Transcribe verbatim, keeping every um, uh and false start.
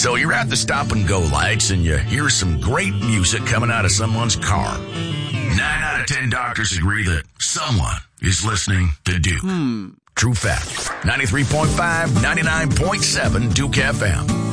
So you're at the stop and go lights and you hear some great music coming out of someone's car. Nine out of ten doctors agree that someone is listening to Duke. Hmm. True fact. ninety-three point five, ninety-nine point seven Duke F M.